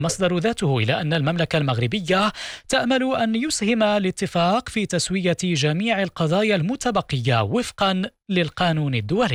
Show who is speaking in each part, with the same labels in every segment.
Speaker 1: مصدر ذاته إلى أن المملكة المغربية تأمل أن يسهم الاتفاق في تسوية جميع القضايا المتبقية وفقا للقانون الدولي.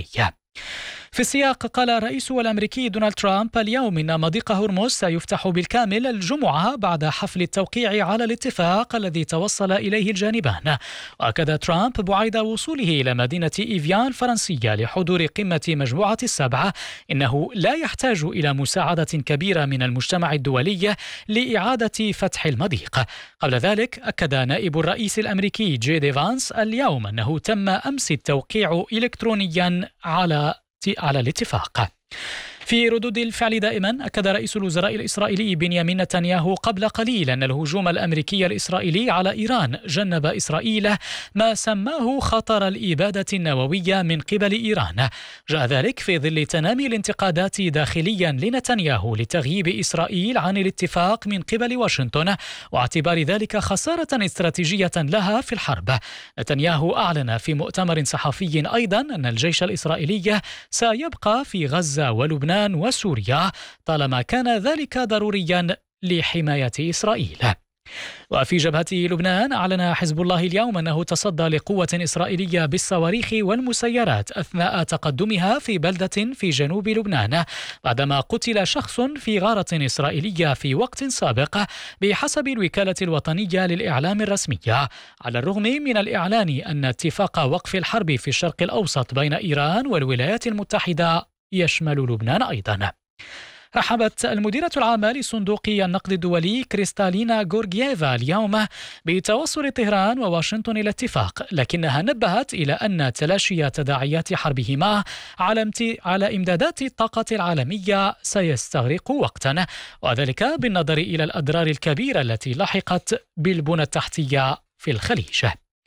Speaker 1: في السياق، قال الرئيس الأمريكي دونالد ترامب اليوم إن مضيق هرمز سيفتح بالكامل الجمعة بعد حفل التوقيع على الاتفاق الذي توصل إليه الجانبان. وأكد ترامب بعد وصوله إلى مدينة إيفيان الفرنسية لحضور قمة مجموعة السبعة إنه لا يحتاج إلى مساعدة كبيرة من المجتمع الدولي لإعادة فتح المضيق. قبل ذلك أكد نائب الرئيس الأمريكي جي دي فانس اليوم أنه تم أمس التوقيع إلكترونيا على الاتفاق. في ردود الفعل دائما، أكد رئيس الوزراء الإسرائيلي بنيامين نتنياهو قبل قليل أن الهجوم الأمريكي الإسرائيلي على إيران جنب إسرائيل ما سماه خطر الإبادة النووية من قبل إيران. جاء ذلك في ظل تنامي الانتقادات داخليا لنتنياهو لتغييب إسرائيل عن الاتفاق من قبل واشنطن، واعتبار ذلك خسارة استراتيجية لها في الحرب. نتنياهو أعلن في مؤتمر صحفي أيضا أن الجيش الإسرائيلي سيبقى في غزة ولبنان وسوريا طالما كان ذلك ضروريا لحماية إسرائيل. وفي جبهة لبنان، أعلن حزب الله اليوم أنه تصدى لقوة إسرائيلية بالصواريخ والمسيرات أثناء تقدمها في بلدة في جنوب لبنان بعدما قتل شخص في غارة إسرائيلية في وقت سابق بحسب الوكالة الوطنية للإعلام الرسمية، على الرغم من الإعلان أن اتفاق وقف الحرب في الشرق الأوسط بين إيران والولايات المتحدة يشمل لبنان أيضا. رحبت المديرة العامة لصندوق النقد الدولي كريستالينا غورغييفا اليوم بتوصل طهران وواشنطن إلى اتفاق، لكنها نبهت إلى أن تلاشي تداعيات حربهما على إمدادات الطاقة العالمية سيستغرق وقتا، وذلك بالنظر إلى الأضرار الكبيرة التي لحقت بالبنى التحتية في الخليج.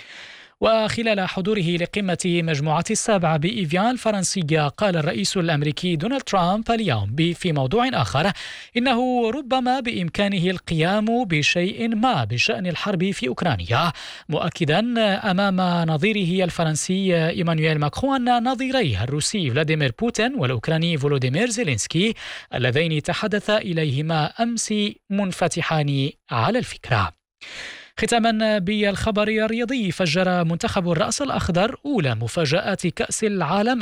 Speaker 1: وخلال حضوره لقمة مجموعة السبعة بإيفيان الفرنسية، قال الرئيس الأمريكي دونالد ترامب اليوم في موضوع آخر إنه ربما بإمكانه القيام بشيء ما بشأن الحرب في أوكرانيا، مؤكدا أمام نظيره الفرنسي إيمانويل ماكرون أن نظيريه الروسي فلاديمير بوتين والأوكراني فولوديمير زيلينسكي اللذين تحدث إليهما أمس منفتحان على الفكرة. ختاما بالخبر الرياضي، فجر منتخب الرأس الأخضر أولى مفاجآت كأس العالم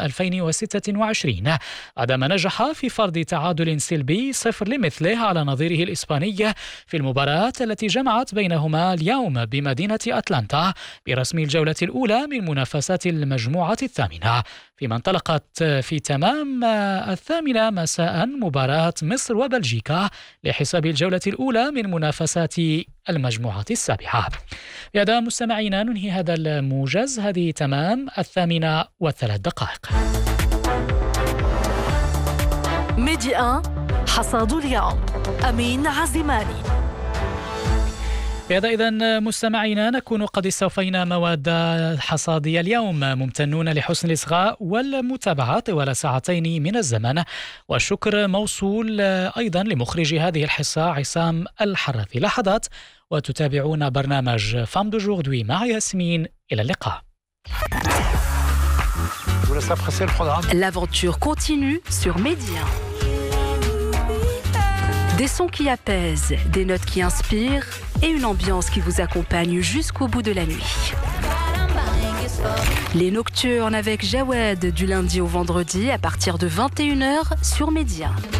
Speaker 1: 2026 بعدما نجح في فرض تعادل سلبي 0-0 على نظيره الإسباني في المباراة التي جمعت بينهما اليوم بمدينة أتلانتا برسم الجولة الأولى من منافسات المجموعة الثامنة، فيما انطلقت في تمام 8 مساء مباراة مصر وبلجيكا لحساب الجولة الأولى من منافسات المجموعة السابعة. بهذا مستمعينا ننهي هذا الموجز، هذه تمام 8:03.
Speaker 2: ميديا حصاد اليوم، أمين عزيماني.
Speaker 1: بهذا إذن مستمعينا نكون قد استوفينا مواد حصادي اليوم. ممتنون لحسن الإصغاء والمتابعة طوال ساعتين من الزمن، والشكر موصول أيضا لمخرج هذه الحصة عصام الحرثي. لحظات وتتابعون برنامج فام دوجوردوي مع ياسمين. إلى اللقاء.
Speaker 2: L'aventure continue sur Média. Des sons qui apaisent, des notes qui inspirent et une ambiance qui vous accompagne jusqu'au bout de la nuit. Les Nocturnes avec Jawed du lundi au vendredi à partir de 21h sur Média.